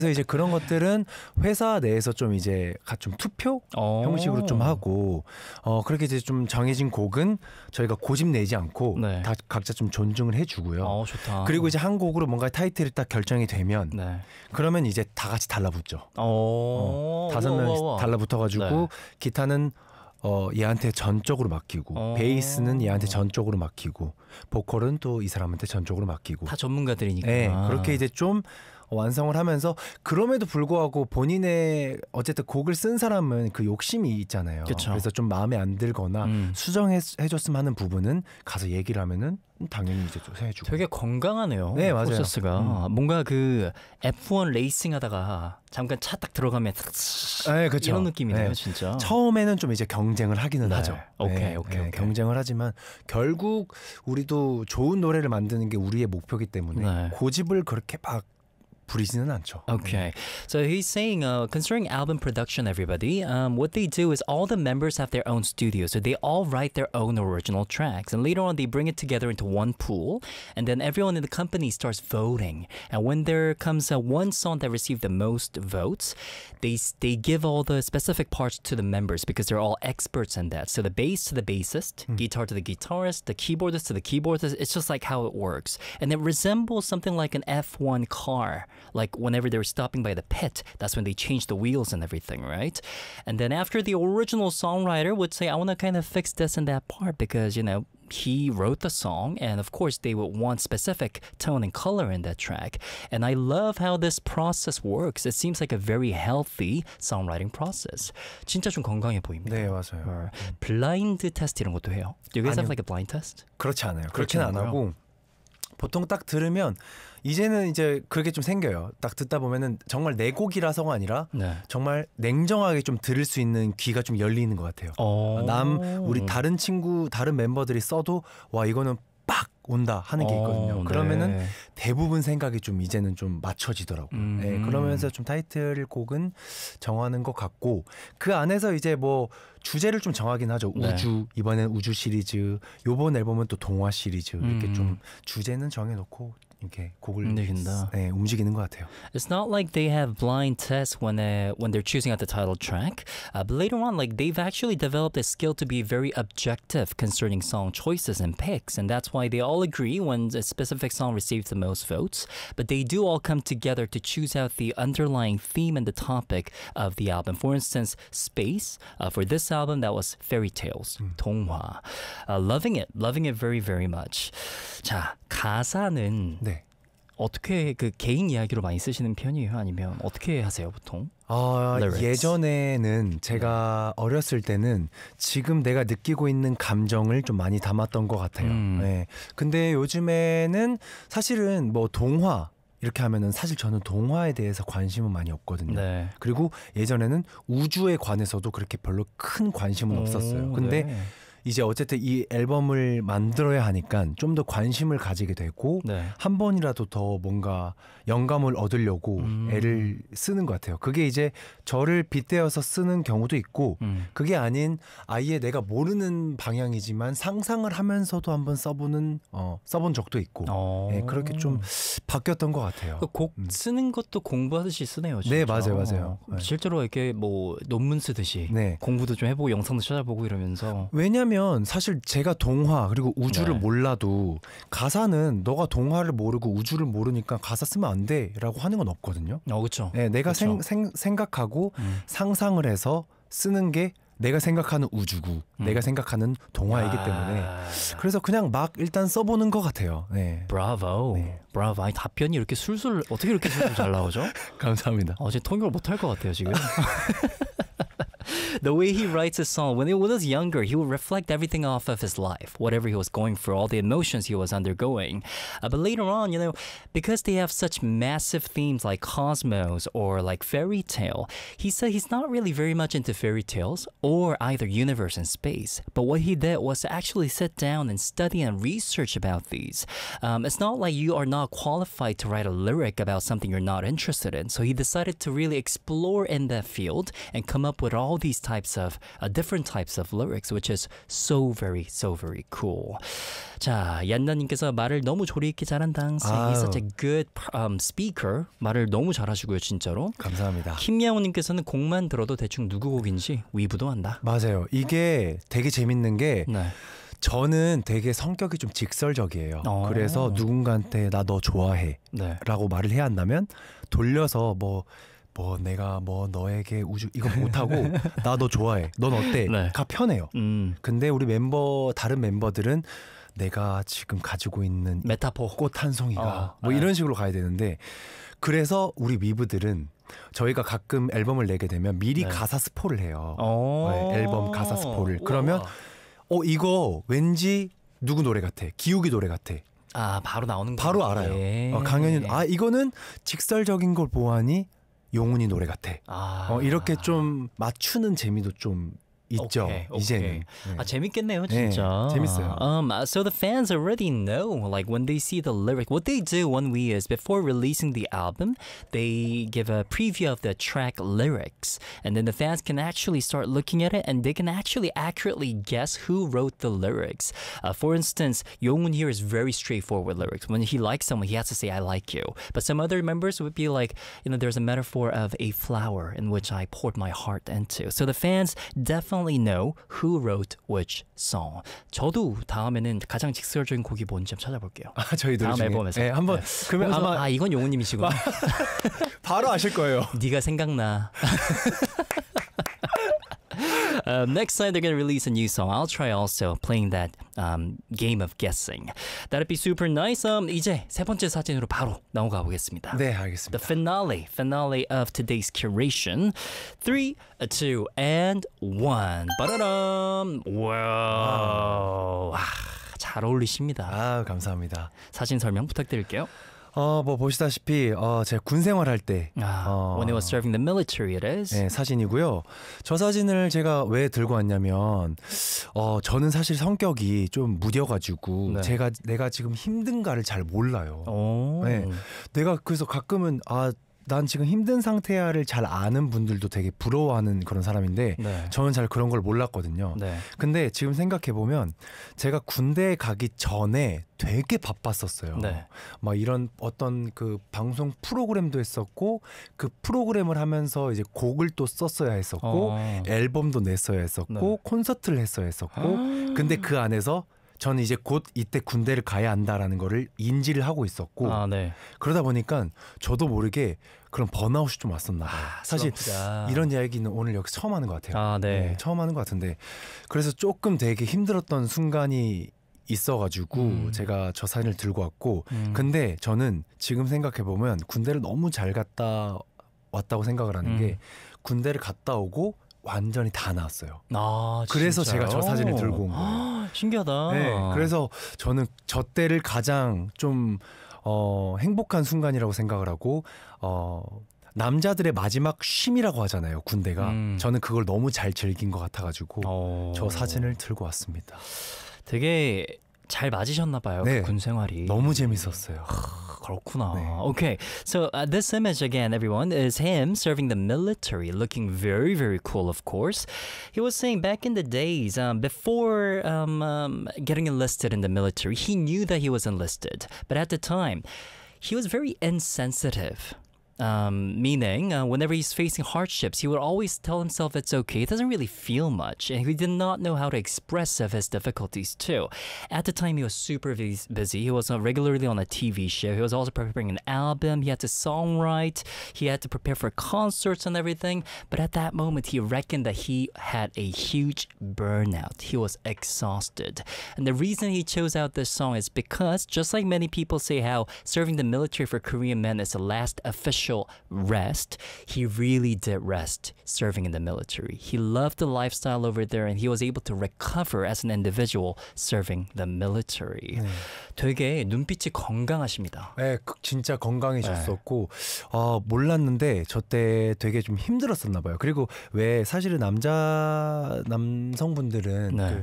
그래서 이제 그런 것들은 회사 내에서 좀 이제 좀 투표 형식으로 좀 하고 그렇게 이제 좀 정해진 곡은 저희가 고집 내지 않고 네. 다 각자 좀 존중을 해주고요. 좋다. 그리고 이제 한 곡으로 뭔가 타이틀이 딱 결정이 되면 네. 그러면 이제 다 같이 달라붙죠. 5명 우와. 달라붙어가지고 네. 기타는 얘한테 전적으로 맡기고 베이스는 얘한테 전적으로 맡기고 보컬은 또 이 사람한테 전적으로 맡기고 다 전문가들이니까. 네, 그렇게 이제 좀 완성을 하면서 그럼에도 불구하고 본인의 어쨌든 곡을 쓴 사람은 그 욕심이 있잖아요. 그쵸. 그래서 좀 마음에 안 들거나 수정해줬으면 하는 부분은 가서 얘기를 하면은 당연히 이제 좀 해주고. 되게 건강하네요. 네, 맞아요. 프로세스가 뭔가 그 F1 레이싱 하다가 잠깐 차 딱 들어가면 네, 그쵸. 이런 느낌이네요, 네. 진짜. 처음에는 좀 이제 경쟁을 하기는 네. 하죠. 오케이. 경쟁을 하지만 결국 우리도 좋은 노래를 만드는 게 우리의 목표이기 때문에 네. 고집을 그렇게 막 부리지는 않죠. Okay, so he's saying concerning album production, everybody, what they do is all the members have their own studio, so they all write their own original tracks, and later on they bring it together into one pool, and then everyone in the company starts voting, and when there comes one song that received the most votes, they give all the specific parts to the members because they're all experts in that. So the bass to the bassist, guitar to the guitarist, the keyboardist to the keyboardist. It's just like how it works, and it resembles something like an F1 car. Like whenever they were stopping by the pit, that's when they changed the wheels and everything, right? And then after the original songwriter would say, I want to kind of fix this and that part because, you know, he wrote the song and of course they would want specific tone and color in that track. And I love how this process works. It seems like a very healthy songwriting process. 진짜 좀 건강해 보입니다. 네, 맞아요. 블라인드 테스트 이런 것도 해요. Do you guys 아니요. have like a blind test? 그렇지 않아요. 그렇게는 안 하고 보통 딱 들으면 이제는 이제 그렇게 좀 생겨요. 딱 듣다 보면은 정말 내 곡이라서가 아니라 네. 정말 냉정하게 좀 들을 수 있는 귀가 좀 열리는 것 같아요. 우리 다른 다른 멤버들이 써도 와 이거는 빡 온다 하는 게 있거든요. 그러면은 네. 대부분 생각이 좀 이제는 좀 맞춰지더라고요. 네, 그러면서 좀 타이틀곡은 정하는 것 같고 그 안에서 이제 뭐 주제를 좀 정하긴 하죠. 네. 우주, 이번엔 우주 시리즈, 요번 앨범은 또 동화 시리즈 이렇게 좀 주제는 정해놓고 이렇게 곡을 움직이는 것 같아요. It's not like they have blind tests when they're choosing out the title track, but later on, like they've actually developed a skill to be very objective concerning song choices and picks, and that's why they all agree when a specific song receives the most votes. But they do all come together to choose out the underlying theme and the topic of the album. For instance, Space. For this album, that was Fairy Tales, 동화. Loving it very, very much. 자, 가사는 네. 어떻게 그 개인 이야기로 많이 쓰시는 편이에요? 아니면 어떻게 하세요, 보통? 예전에는 제가 어렸을 때는 지금 내가 느끼고 있는 감정을 좀 많이 담았던 것 같아요. 네. 근데 요즘에는 사실은 뭐 동화 이렇게 하면은 사실 저는 동화에 대해서 관심은 많이 없거든요. 네. 그리고 예전에는 우주에 관해서도 그렇게 별로 큰 관심은 없었어요. 근데 네. 이제 어쨌든 이 앨범을 만들어야 하니까 좀 더 관심을 가지게 되고 네. 한 번이라도 더 뭔가 영감을 얻으려고 애를 쓰는 것 같아요. 그게 이제 저를 빗대어서 쓰는 경우도 있고 그게 아닌 아예 내가 모르는 방향이지만 상상을 하면서도 한번 써본 적도 있고 네, 그렇게 좀 바뀌었던 것 같아요. 곡 쓰는 것도 공부하듯이 쓰네요. 진짜. 네, 맞아요. 실제로 이렇게 뭐 논문 쓰듯이 네. 공부도 좀 해보고 영상도 찾아보고 이러면서. 왜냐면 사실 제가 동화 그리고 우주를 네. 몰라도 가사는 너가 동화를 모르고 우주를 모르니까 가사 쓰면 안 돼라고 하는 건 없거든요. 그렇죠. 네, 내가 그쵸. 생각하고 상상을 해서 쓰는 게 내가 생각하는 우주고 내가 생각하는 동화이기 때문에 그래서 그냥 막 일단 써보는 것 같아요. 네. 브라보. 네. 브라보. 아니 답변이 이렇게 술술 어떻게 이렇게 술술 잘 나오죠? 감사합니다. 어제 통역을 못할 것 같아요 지금. The way he writes a song, when he was younger, he would reflect everything off of his life, whatever he was going through, all the emotions he was undergoing. But later on, you know, because they have such massive themes like Cosmos or like Fairy Tale, he said he's not really very much into fairy tales or either universe and space. But what he did was to actually sit down and study and research about these. It's not like you are not qualified to write a lyric about something you're not interested in. So he decided to really explore in that field and come up with all these types of different types of lyrics, which is so very cool. 자, 얀나님께서 말을 너무 조리 있게 잘한다. He's such a good speaker. 말을 너무 잘하시고요, 진짜로. 감사합니다. 김양호님께서는 곡만 들어도 대충 누구 곡인지 위부도 한다. 맞아요. 이게 되게 재밌는 게 네. 저는 되게 성격이 좀 직설적이에요. 그래서 누군가한테 나 너 좋아해 네. 라고 말을 해야 한다면 돌려서 뭐 내가 뭐 너에게 우주 이거 못하고 나 너 좋아해 넌 어때 네. 가 편해요. 근데 우리 다른 멤버들은 내가 지금 가지고 있는 메타포 꽃 한 송이가 뭐 이런 식으로 가야 되는데 그래서 우리 위브들은 저희가 가끔 앨범을 내게 되면 미리 네. 가사 스포를 해요. 네, 앨범 가사 스포를. 그러면 이거 왠지 누구 노래 같아. 기욱이 노래 같아. 바로 나오는 거 바로 알아요. 강연이 이거는 직설적인 걸 보아하니 용훈이 노래 같아. 이렇게 좀 맞추는 재미도 좀 있죠. 이제는. 네. 재밌겠네요, 진짜. 네, 재밌어요. So the fans already know, like when they see the lyric, what they do one way is before releasing the album, they give a preview of the track lyrics, and then the fans can actually start looking at it, and they can actually accurately guess who wrote the lyrics. For instance, Yongwon here is very straightforward lyrics. When he likes someone, he has to say "I like you." But some other members would be like, there's a metaphor of a flower in which I poured my heart into. So the fans definitely know who wrote which song. 저도 다음에는 가장 직설적인 곡이 뭔지 한번 찾아볼게요. 저희들 다음 중에. 앨범에서. 네, 한번 그러면 아마 이건 용훈님이시구나. 바로 아실 거예요. 네가 생각나. Next time they're going to release a new song. I'll try also playing that game of guessing. That'd be super nice. 이제 세 번째 사진으로 바로 넘어가 보겠습니다. 네, 알겠습니다. The finale of today's curation. 3, 2, and 1. 빠라람. 와우. 잘 어울리십니다. 감사합니다. 사진 설명 부탁드릴게요. 뭐 보시다시피 제가 군 생활할 때 when he was serving the military it is. 네, 사진이고요. 저 사진을 제가 왜 들고 왔냐면 저는 사실 성격이 좀 무뎌가지고 네. 내가 지금 힘든가를 잘 몰라요. 네. 내가 그래서 가끔은 난 지금 힘든 상태야를 잘 아는 분들도 되게 부러워하는 그런 사람인데 네. 저는 잘 그런 걸 몰랐거든요. 네. 근데 지금 생각해보면 제가 군대에 가기 전에 되게 바빴었어요. 네. 막 이런 어떤 그 방송 프로그램도 했었고 그 프로그램을 하면서 이제 곡을 또 썼어야 했었고 앨범도 냈어야 했었고 네. 콘서트를 했어야 했었고 근데 그 안에서 저는 이제 곧 이때 군대를 가야 한다라는 거를 인지를 하고 있었고 네. 그러다 보니까 저도 모르게 그런 번아웃이 좀 왔었나 봐요. 사실 이런 이야기는 오늘 여기 처음 하는 것 같아요. 네. 처음 하는 것 같은데 그래서 조금 되게 힘들었던 순간이 있어가지고 제가 저 사진을 들고 왔고 근데 저는 지금 생각해보면 군대를 너무 잘 갔다 왔다고 생각을 하는 게 군대를 갔다 오고 완전히 다 나았어요. 그래서 제가 저 사진을 들고 온 거예요. 신기하다. 네, 그래서 저는 저 때를 가장 좀 행복한 순간이라고 생각을 하고 남자들의 마지막 쉼이라고 하잖아요. 군대가. 저는 그걸 너무 잘 즐긴 것 같아가지고 저 사진을 들고 왔습니다. 되게 잘 맞으셨나 봐요. 네, 그 군 생활이. 너무 재밌었어요. 그렇구나. 네. Okay, so this image again, everyone, is him serving the military, looking very cool, of course. He was saying back in the days, before getting enlisted in the military, he knew that he was enlisted, but at the time, he was very insensitive. Meaning, whenever he's facing hardships, he would always tell himself it's okay. He doesn't really feel much, and he did not know how to express of his difficulties too. At the time, he was super busy. He was regularly on a TV show. He was also preparing an album. He had to songwrite. He had to prepare for concerts and everything. But at that moment, he reckoned that he had a huge burnout. He was exhausted. And the reason he chose out this song is because, just like many people say how serving the military for Korean men is the last official rest, he really did rest serving in the military. He loved the lifestyle over there and he was able to recover as an individual serving the military. 되게 눈빛이 건강하십니다. 네, 진짜 건강해졌었고 몰랐는데 저 때 되게 좀 힘들었었나 봐요. 그리고 왜 사실은 남성분들은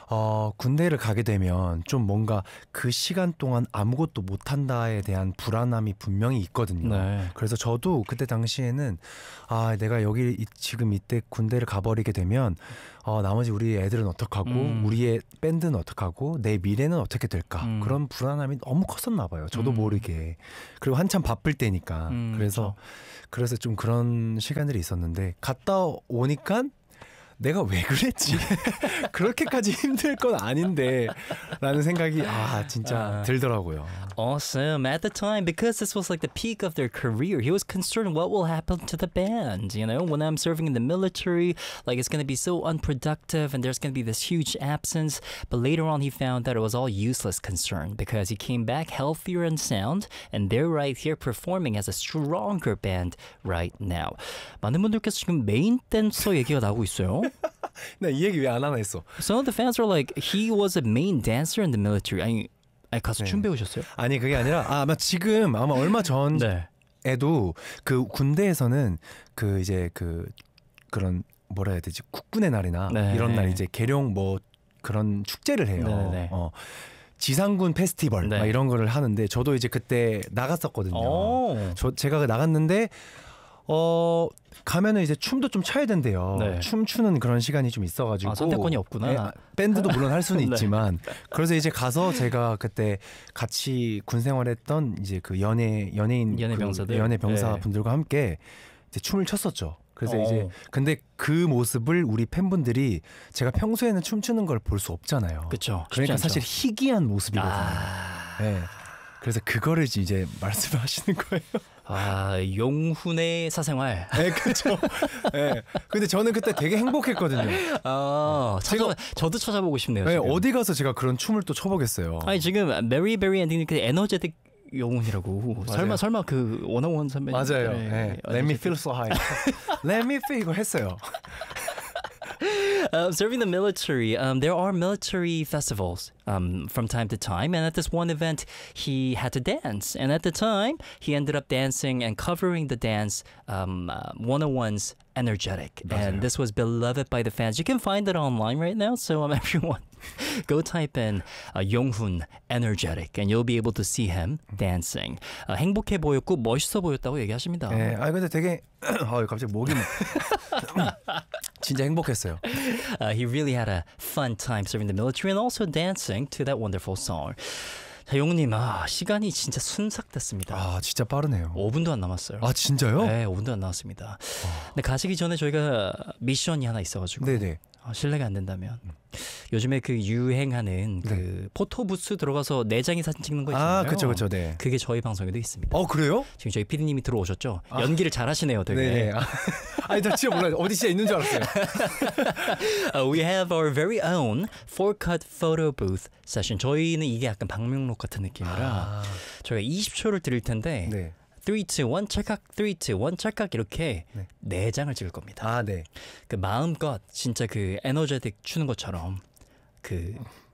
군대를 가게 되면 좀 뭔가 그 시간 동안 아무것도 못한다에 대한 불안함이 분명히 있거든요. 네. 그래서 저도 그때 당시에는 내가 여기 지금 이때 군대를 가버리게 되면 나머지 우리 애들은 어떡하고 우리의 밴드는 어떡하고 내 미래는 어떻게 될까 그런 불안함이 너무 컸었나 봐요. 저도 모르게. 그리고 한참 바쁠 때니까. 그래서 좀 그런 시간들이 있었는데 갔다 오니까 내가 왜 그랬지? 그렇게까지 힘들 건 아닌데 라는 생각이 진짜 들더라고요. Awesome. At the time, because this was like the peak of their career, he was concerned what will happen to the band. You know, when I'm serving in the military, like it's going to be so unproductive and there's going to be this huge absence. But later on, he found that it was all useless concern because he came back healthier and sound, and they're right here performing as a stronger band right now. 많은 분들께서 지금 메인 댄서 얘기가 나오고 있어요. 나 이 얘기 왜 안 하나 했어. Some of the fans are like, he was a main dancer in the military. 아니 가서 춤 배우셨어요? 아니 그게 아니라 아마 지금 아마 얼마 전에도 그 군대에서는 그 이제 그런 뭐라 해야 되지 국군의 날이나 이런 날 이제 계룡 뭐 그런 축제를 해요. 지상군 페스티벌 막 이런 거를 하는데 저도 이제 그때 나갔었거든요. 제가 나갔는데 가면은 이제 춤도 좀 춰야 된대요. 춤추는 그런 시간이 좀 있어가지고 선택권이 없구나. 밴드도 물론 할 수는 있지만 그래서 이제 가서 제가 그때 같이 군 생활했던 이제 그 연예인 병사들 연예 병사 분들과 함께 이제 춤을 췄었죠. 그래서 이제 근데 그 모습을 우리 팬분들이 제가 평소에는 춤추는 걸 볼 수 없잖아요. 그렇죠. 그러니까 사실 희귀한 모습이거든요. 네. 그래서 그거를 이제 말씀하시는 거예요. 용훈의 사생활. 네, 그렇죠. 네. 근데 저는 그때 되게 행복했거든요. 저도 찾아보고 싶네요. 네, 지금. 어디 가서 제가 그런 춤을 또 춰보겠어요. 아니 지금 Very Very 엔딩 그 에너제틱 용훈이라고. 설마 그 원어원 선배님. 맞아요. 네. Let me feel so high. Let me feel 이거 했어요. Serving the military, there are military festivals from time to time, and at this one event, he had to dance. And at the time, he ended up dancing and covering the dance 101's Energetic. 맞아요. And this was beloved by the fans. You can find it online right now, so everyone, go type in 용훈 Energetic, and you'll be able to see him dancing. 행복해 보였고 멋있어 보였다고 얘기하십니다. 네, 근데 되게 갑자기 목이 진짜 행복했어요. He really had a fun time serving the military and also dancing to that wonderful song. 자, 용훈님, 시간이 진짜 순삭됐습니다. 진짜 빠르네요. 5분도 안 남았어요. 진짜요? 네, 5분도 안 남았습니다. 근데 가시기 전에 저희가 미션이 하나 있어가지고 네네. 실례가 안 된다면 요즘에 그 유행하는 그 포토부스 들어가서 내장의 사진 찍는 거 있잖아요. 그렇죠, 네. 그게 저희 방송에도 있습니다. 그래요? 지금 저희 PD님이 들어오셨죠? 연기를 잘하시네요, 되게. 네. 아니, 저 진짜 몰라요. 어디 진짜 있는 줄 알았어요. We have our very own 4cut photo booth session. 저희는 이게 약간 방명록 같은 느낌이라 저희가 20초를 드릴 텐데. 네. 3, 2, 1 찰칵 3, 2, 1 찰칵 이렇게 네 장을 찍을 겁니다. 네. 그 마음껏 진짜 그 에너제틱 추는 것처럼 그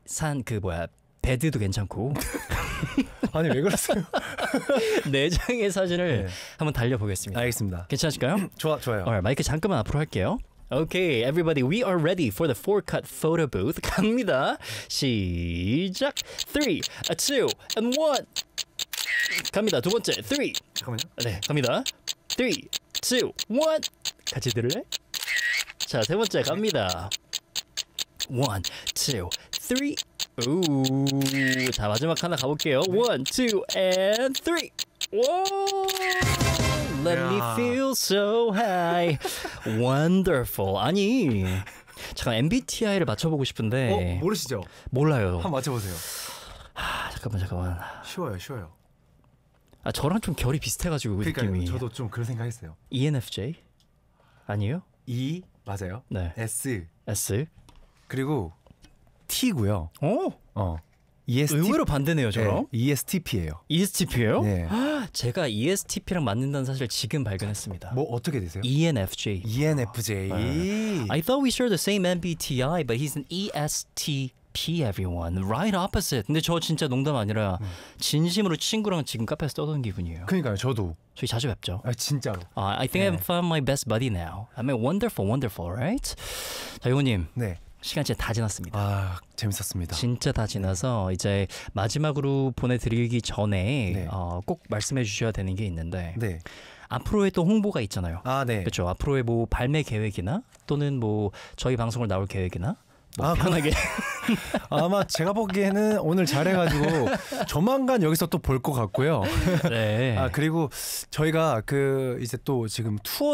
베드도 괜찮고 아니 왜 그러세요? 네 장의 사진을 한번 달려보겠습니다. 알겠습니다. 괜찮으실까요? 좋아요. Alright, 마이크 잠깐만 앞으로 할게요. Okay, everybody, we are ready for the 4cut photo booth. 갑니다. 시작. 3, 2, and 1. 갑니다. 두 번째. 3. 잠깐만요. 네, 갑니다. 3, 2, 1. 같이 들을래? 자, 세 번째 갑니다. 1, 2, 3. 우. 자, 마지막 하나 가볼게요. 1, 2, and 3. 오! Let me feel so high. Wonderful. 아니, 잠깐 MBTI를 맞춰보고 싶은데. 모르시죠? 몰라요. 한번 맞춰보세요. 잠깐만. 쉬워요. 저랑 좀 결이 비슷해가지고 그러니까요. 느낌이. 저도 좀 그런 생각했어요. ENFJ? 아니에요? E 맞아요. 네. S 그리고 T고요. EST. 의외로 반대네요, 저랑. 네, ESTP예요. ESTP예요? 네. 제가 ESTP랑 맞는다는 사실 지금 발견했습니다. 뭐 어떻게 되세요? ENFJ. ENFJ. I thought we shared the same MBTI, but he's an ESTP, everyone. Right opposite. 근데 저 진짜 농담 아니라 진심으로 친구랑 지금 카페에서 떠드는 기분이에요. 그러니까요, 저도. 저희 자주 뵙죠. 진짜로. I think I've found my best buddy now. I mean, wonderful, right? 자, 용훈님. 네. 시간 진짜 다 지났습니다. 아, 재밌었습니다. 진짜 다 지나서 이제 마지막으로 보내드리기 전에 네. 꼭 말씀해 주셔야 되는 게 있는데 네. 앞으로의 또 홍보가 있잖아요. 아, 네. 그렇죠. 앞으로의 뭐 발매 계획이나 또는 뭐 저희 방송을 나올 계획이나 뭐 아, 편하게 아마 제가 보기에는 오늘 잘해가지고 조만간 여기서 또 볼 것 같고요. 네. 아, 그리고 저희가 그 이제 또 지금 투어